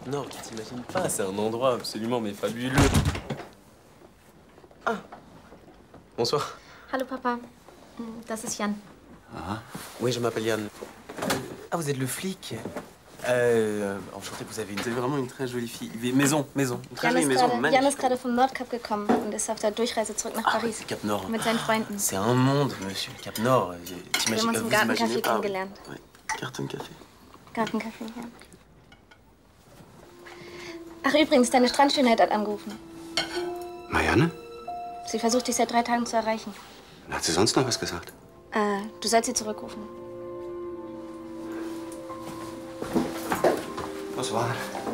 Cap Nord, tu t'imagines pas, c'est un endroit absolument mais fabuleux. Ah. Bonsoir. Hallo Papa, das ist Jan. Ah. Oui, je m'appelle Jan. Ah, vous êtes le flic. Enchanté, vous avez vraiment une très jolie fille. Maison. Une très jolie maison. Jan ist gerade vom Nordkap gekommen und ist auf der Durchreise zurück nach Paris. Ah, Cap Nord. Mit seinen Freunden. C'est un monde, monsieur. Cap Nord. Wir haben uns im Gartencafé kennengelernt. Oui, Gartencafé. Gartencafé, ja. Ach, übrigens, deine Strandschönheit hat angerufen. Marianne? Sie versucht, dich seit 3 Tagen zu erreichen. Hat sie sonst noch was gesagt? Du sollst sie zurückrufen. Was war?